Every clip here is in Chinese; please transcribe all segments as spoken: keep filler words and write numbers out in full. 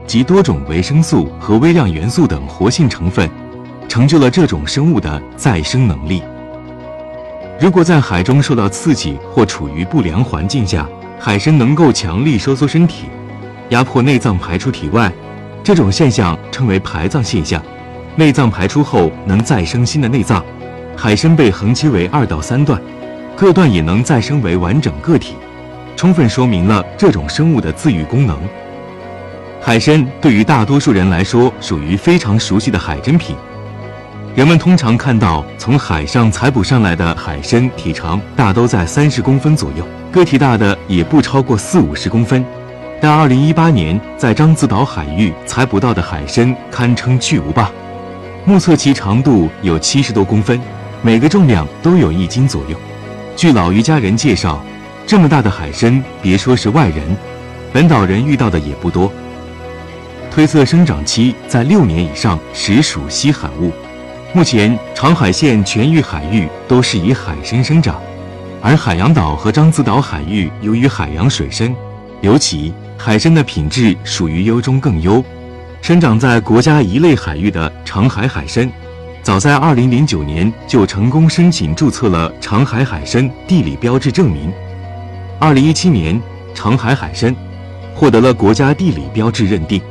及多种维生素和微量元素等活性成分，成就了这种生物的再生能力。如果在海中受到刺激或处于不良环境下，海参能够强力收缩身体，压迫内脏排出体外，这种现象称为排脏现象。内脏排出后能再生新的内脏，海参被横切为二到三段，各段也能再生为完整个体，充分说明了这种生物的自愈功能。海参对于大多数人来说属于非常熟悉的海珍品。人们通常看到从海上采捕上来的海参体长大都在三十公分左右，个体大的也不超过四五十公分。但二零一八年在獐子岛海域采捕到的海参堪称巨无霸，目测其长度有七十多公分，每个重量都有一斤左右。据老渔家人介绍，这么大的海参别说是外人，本岛人遇到的也不多。推测生长期在六年以上，实属稀罕物。目前长海县全域海域都是以海参生长，而海洋岛和獐子岛海域由于海洋水深，尤其海参的品质属于优中更优。生长在国家一类海域的长海海参，早在二零零九年就成功申请注册了长海海参地理标志证明。二零一七年，长海海参获得了国家地理标志认定。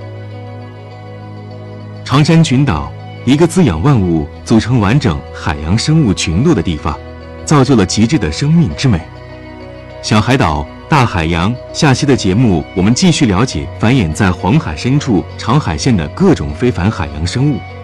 长山群岛，一个滋养万物、组成完整海洋生物群落的地方，造就了极致的生命之美。小海岛、大海洋，下期的节目我们继续了解繁衍在黄海深处长海县的各种非凡海洋生物。